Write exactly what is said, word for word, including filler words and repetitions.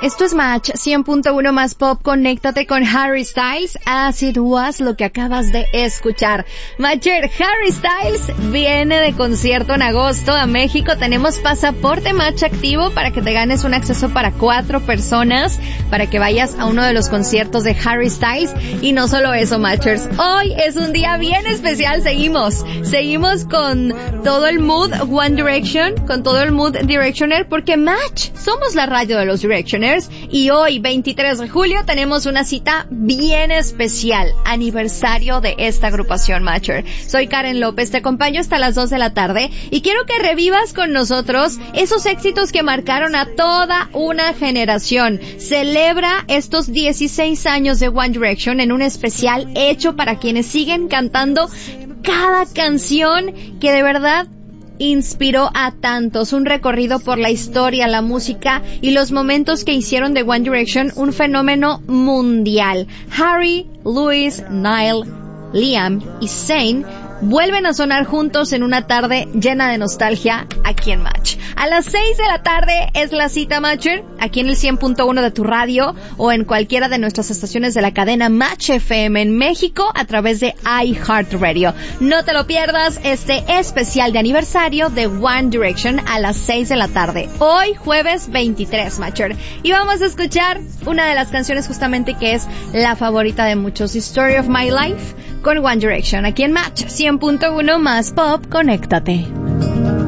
Esto es Match cien punto uno más pop. Conéctate con Harry Styles. As It Was, lo que acabas de escuchar. Matcher, Harry Styles viene de concierto en agosto a México. Tenemos pasaporte Match activo para que te ganes un acceso para cuatro personas para que vayas a uno de los conciertos de Harry Styles. Y no solo eso, Matchers. Hoy es un día bien especial. Seguimos. Seguimos con todo el mood One Direction, con todo el mood Directioner, porque Match somos la radio de los Directioners. Y hoy, veintitrés de julio, tenemos una cita bien especial, aniversario de esta agrupación Matcher. Soy Karen López, te acompaño hasta las dos de la tarde y quiero que revivas con nosotros esos éxitos que marcaron a toda una generación. Celebra estos dieciséis años de One Direction en un especial hecho para quienes siguen cantando cada canción que de verdad inspiró a tantos. Un recorrido por la historia, la música y los momentos que hicieron de One Direction un fenómeno mundial. Harry, Louis, Niall, Liam y Zayn vuelven a sonar juntos en una tarde llena de nostalgia aquí en Match. A las seis de la tarde es la cita, Matcher, aquí en el cien punto uno de tu radio o en cualquiera de nuestras estaciones de la cadena Match F M en México a través de iHeartRadio. No te lo pierdas, este especial de aniversario de One Direction a las seis de la tarde. Hoy, jueves veintitrés, Matcher. Y vamos a escuchar una de las canciones justamente que es la favorita de muchos, Story of My Life, con One Direction, aquí en Match cien punto uno más pop. Conéctate.